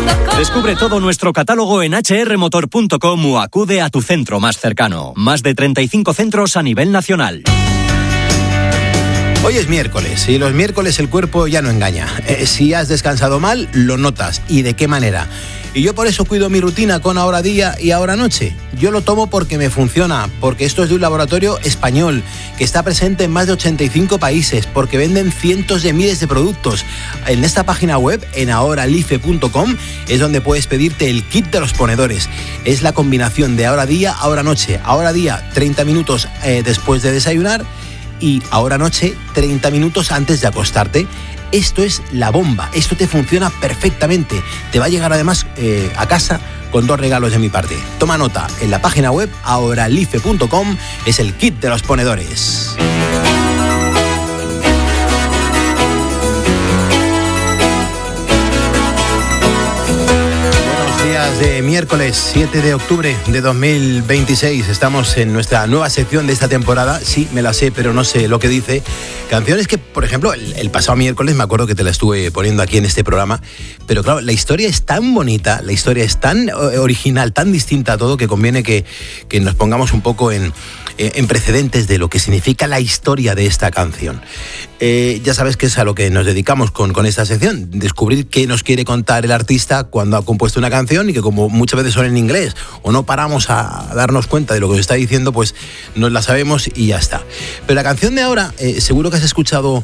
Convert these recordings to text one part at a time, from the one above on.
Descubre todo nuestro catálogo en hrmotor.com o acude a tu centro más cercano. Más de 35 centros a nivel nacional. Hoy es miércoles y los miércoles el cuerpo ya no engaña. Si has descansado mal, lo notas. ¿Y de qué manera? Y yo por eso cuido mi rutina con Ahora Día y Ahora Noche. Yo lo tomo porque me funciona, porque esto es de un laboratorio español que está presente en más de 85 países, porque venden cientos de miles de productos. En esta página web, en ahoralife.com, es donde puedes pedirte el kit de los ponedores. Es la combinación de Ahora Día, Ahora Noche. Ahora Día, 30 minutos después de desayunar, y Ahora Noche, 30 minutos antes de acostarte. Esto es la bomba, esto te funciona perfectamente. Te va a llegar además a casa con 2 regalos de mi parte. Toma nota, en la página web ahoralife.com es el kit de los ponedores. De miércoles 7 de octubre de 2026. Estamos en nuestra nueva sección de esta temporada. Sí, me la sé, pero no sé lo que dice. Canciones que, por ejemplo, el pasado miércoles me acuerdo que te la estuve poniendo aquí en este programa. Pero claro, la historia es tan bonita, la historia es tan original, tan distinta a todo, que conviene que nos pongamos un poco en precedentes de lo que significa la historia de esta canción. Ya sabes que es a lo que nos dedicamos con esta sección, descubrir qué nos quiere contar el artista cuando ha compuesto una canción, y que como muchas veces son en inglés o no paramos a darnos cuenta de lo que nos está diciendo, pues nos la sabemos y ya está. Pero la canción de ahora, seguro que has escuchado,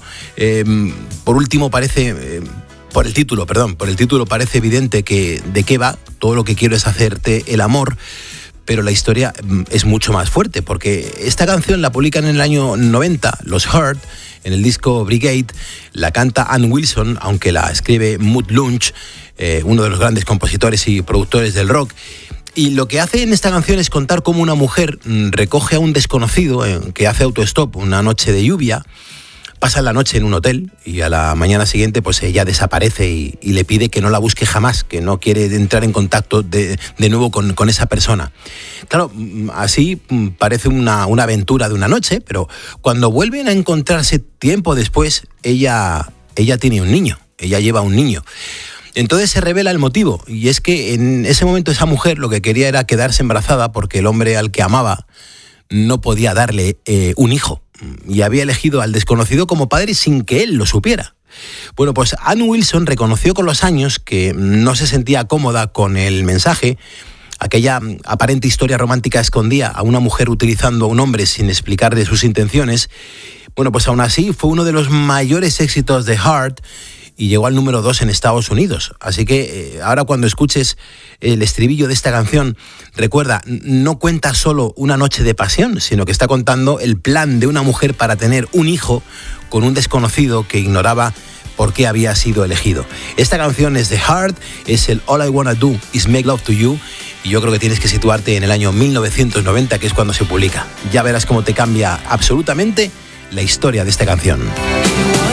por último parece... Por el título parece evidente que de qué va. Todo lo que quiero es hacerte el amor. Pero la historia es mucho más fuerte, porque esta canción la publican en el año 90, los Heart, en el disco Brigade. La canta Ann Wilson, aunque la escribe Mutt Lange, uno de los grandes compositores y productores del rock. Y lo que hace en esta canción es contar cómo una mujer recoge a un desconocido que hace autostop una noche de lluvia. Pasan la noche en un hotel y a la mañana siguiente pues ella desaparece y le pide que no la busque jamás, que no quiere entrar en contacto de nuevo con esa persona. Claro, así parece una aventura de una noche, pero cuando vuelven a encontrarse tiempo después, ella tiene un niño, ella lleva un niño. Entonces se revela el motivo, y es que en ese momento esa mujer lo que quería era quedarse embarazada porque el hombre al que amaba no podía darle un hijo. Y había elegido al desconocido como padre sin que él lo supiera. Bueno, pues Ann Wilson reconoció con los años que no se sentía cómoda con el mensaje. Aquella aparente historia romántica escondía a una mujer utilizando a un hombre sin explicarle sus intenciones. Bueno, pues aún así fue uno de los mayores éxitos de Heart y llegó al número 2 en Estados Unidos. Así que ahora cuando escuches el estribillo de esta canción, recuerda, no cuenta solo una noche de pasión, sino que está contando el plan de una mujer para tener un hijo con un desconocido que ignoraba por qué había sido elegido. Esta canción es de Heart, es el All I Wanna Do Is Make Love to You, y yo creo que tienes que situarte en el año 1990, que es cuando se publica. Ya verás cómo te cambia absolutamente la historia de esta canción.